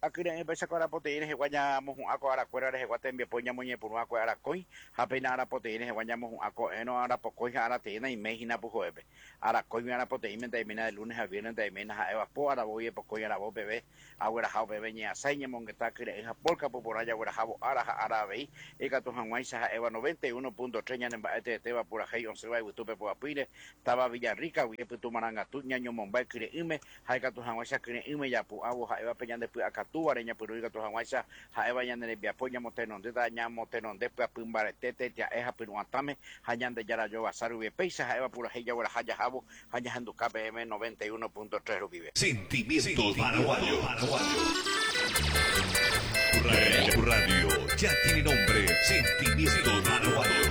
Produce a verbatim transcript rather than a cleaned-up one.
Akira empresa con la proteína que guayamos un aco ara cuera de guatembe poña moñe por un aco ara coi apenas ara proteína que guayamos un aco eno ara pocoi ara tena y mejina pujoebe ara coi ara proteína de mina de lunes a viernes de mina a eva po ara voy pocoi ara bo bebé agora jao bebé ña saña mongueta kire en porca por allá agora jabo ara ara vei e gato janguaisa eva noventa y uno punto tres en baete teba por ahí on se va youtube por apire estaba Villarrica vi tu maranga tu ñaño mombai kire ime hay gato janguaisa kire ime ya pu avo eva peñan de acá tu areña pero diga tu janguaisa jaeva ya ne bia poña motenon de daña motenon de pa pumbaretete ya eja pero antame hayan de yara yo asaru be peisa jaeva pura heya wala haya jabo haya handu K P M noventa y uno punto tres vive sentimientos paraguayos tu radio ya tiene nombre, sentimientos paraguayos.